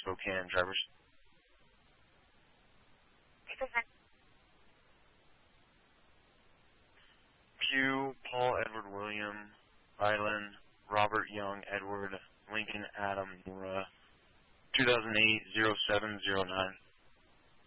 Spokane drivers. Pugh, Paul Edward William, Rylan, Robert Young Edward, Lincoln Adam Nora, 2008-0709.